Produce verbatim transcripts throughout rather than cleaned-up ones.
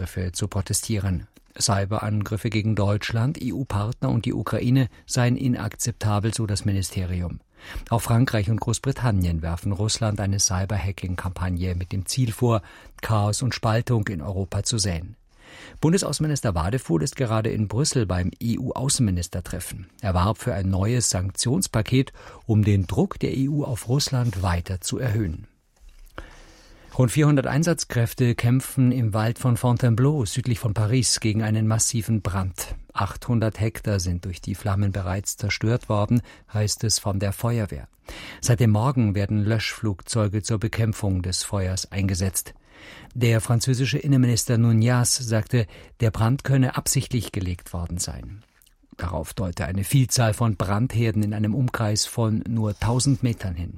Cyberangriffe zu protestieren. Cyberangriffe gegen Deutschland, E U-Partner und die Ukraine seien inakzeptabel, so das Ministerium. Auch Frankreich und Großbritannien werfen Russland eine Cyber-Hacking-Kampagne mit dem Ziel vor, Chaos und Spaltung in Europa zu säen. Bundesaußenminister Wadefuhl ist gerade in Brüssel beim E U-Außenministertreffen. Er warb für ein neues Sanktionspaket, um den Druck der E U auf Russland weiter zu erhöhen. Rund vierhundert Einsatzkräfte kämpfen im Wald von Fontainebleau südlich von Paris gegen einen massiven Brand. achthundert Hektar sind durch die Flammen bereits zerstört worden, heißt es von der Feuerwehr. Seit dem Morgen werden Löschflugzeuge zur Bekämpfung des Feuers eingesetzt. Der französische Innenminister Nunez sagte, der Brand könne absichtlich gelegt worden sein. Darauf deute eine Vielzahl von Brandherden in einem Umkreis von nur tausend Metern hin.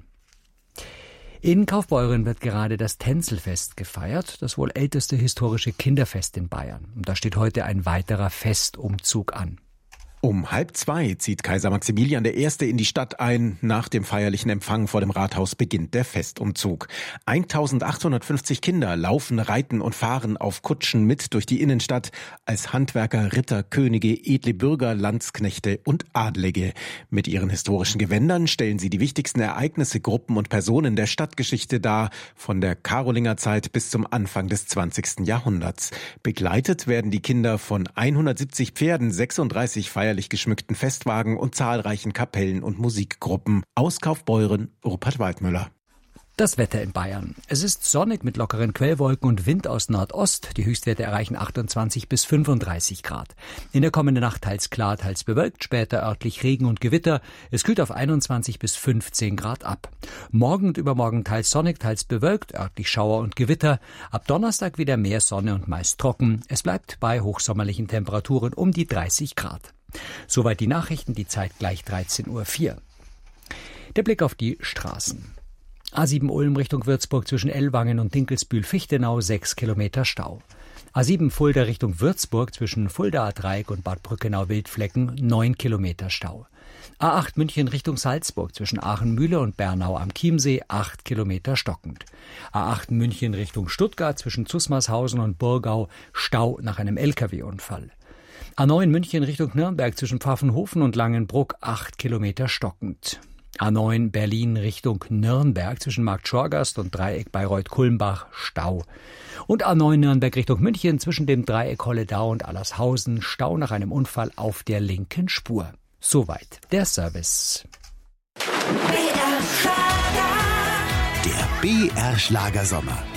In Kaufbeuren wird gerade das Tänzelfest gefeiert, das wohl älteste historische Kinderfest in Bayern. Und da steht heute ein weiterer Festumzug an. Um halb zwei zieht Kaiser Maximilian der Erste in die Stadt ein. Nach dem feierlichen Empfang vor dem Rathaus beginnt der Festumzug. eintausendachthundertfünfzig Kinder laufen, reiten und fahren auf Kutschen mit durch die Innenstadt als Handwerker, Ritter, Könige, edle Bürger, Landsknechte und Adlige. Mit ihren historischen Gewändern stellen sie die wichtigsten Ereignisse, Gruppen und Personen der Stadtgeschichte dar, von der Karolingerzeit bis zum Anfang des zwanzigsten Jahrhunderts. Begleitet werden die Kinder von hundertsiebzig Pferden, sechsunddreißig feierlich geschmückten Festwagen und zahlreichen Kapellen und Musikgruppen. Aus Kaufbeuren, Rupert Waldmüller. Das Wetter in Bayern. Es ist sonnig mit lockeren Quellwolken und Wind aus Nordost. Die Höchstwerte erreichen achtundzwanzig bis fünfunddreißig Grad. In der kommenden Nacht teils klar, teils bewölkt, später örtlich Regen und Gewitter. Es kühlt auf einundzwanzig bis fünfzehn Grad ab. Morgen und übermorgen teils sonnig, teils bewölkt, örtlich Schauer und Gewitter. Ab Donnerstag wieder mehr Sonne und meist trocken. Es bleibt bei hochsommerlichen Temperaturen um die dreißig Grad. Soweit die Nachrichten, die Zeit gleich dreizehn Uhr vier. Der Blick auf die Straßen. A sieben Ulm Richtung Würzburg zwischen Ellwangen und Dinkelsbühl-Fichtenau sechs Kilometer Stau. A sieben Fulda Richtung Würzburg zwischen Fulda-Dreieck und Bad Brückenau-Wildflecken neun Kilometer Stau. A acht München Richtung Salzburg zwischen Aachen-Mühle und Bernau am Chiemsee acht Kilometer stockend. A acht München Richtung Stuttgart zwischen Zusmarshausen und Burgau Stau nach einem L K W-Unfall. A neun München Richtung Nürnberg zwischen Pfaffenhofen und Langenbruck acht Kilometer stockend. A neun Berlin Richtung Nürnberg zwischen Markt Schorgast und Dreieck Bayreuth-Kulmbach Stau. Und A neun Nürnberg Richtung München zwischen dem Dreieck Holledau und Allershausen Stau nach einem Unfall auf der linken Spur. Soweit der Service. B R Schlager. Der B R Schlagersommer.